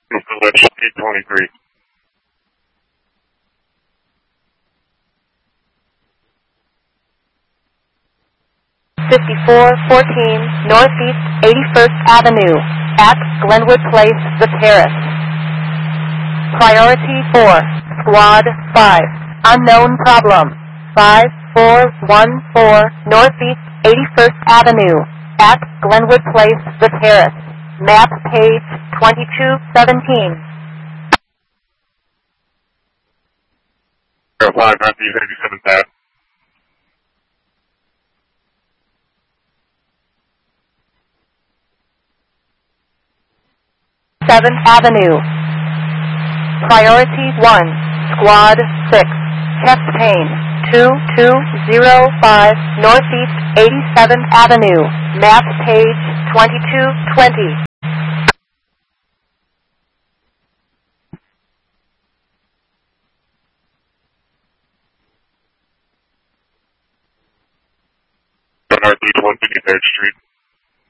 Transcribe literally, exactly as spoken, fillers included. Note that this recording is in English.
Village, eight twenty-three. fifty-four fourteen Northeast eighty-first Avenue at Glenwood Place, The Terrace. Priority four, Squad five, unknown problem, five four one four Northeast eighty-first Avenue at Glenwood Place, The Terrace. Map page twenty-two seventeen. zero five, Northeast eighty-seventh Ave. seventh Avenue. Priority one, Squad six, chest pain, two two zero five Northeast eighty-seventh Avenue, map page twenty-two twenty. Northeast one fifty-third Street.